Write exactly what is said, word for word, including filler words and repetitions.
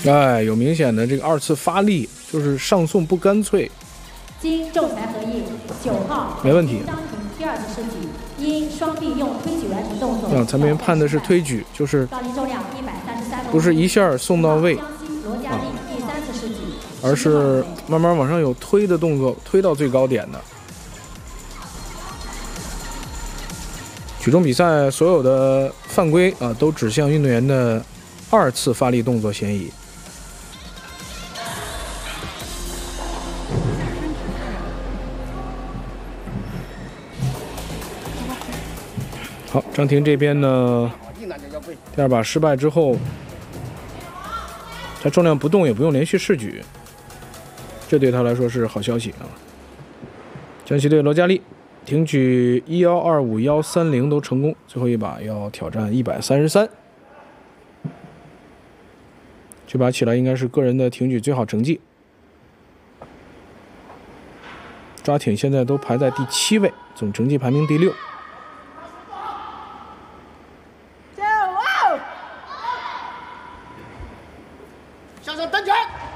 哎，有明显的这个二次发力，就是上送不干脆。 经仲裁合议，九号没问题。 张婷第二次试举，因双臂用推举完成动作。 啊，裁判员判的是推举，就是杠铃重量一百三十三。 不是一下送到位。 罗嘉丽第三次试举， 而是慢慢往上有推的动作，推到最高点的。举重比赛所有的犯规啊，都指向运动员的二次发力动作嫌疑。好，张婷这边呢，第二把失败之后。 他重量不动，也不用连续试举，这对他来说是好消息啊！江西队罗嘉丽挺举一幺二五幺三零都成功，最后一把要挑战一百三十三，这把起来应该是个人的挺举最好成绩。抓挺现在都排在第七位，总成绩排名第六。 向上蹬拳。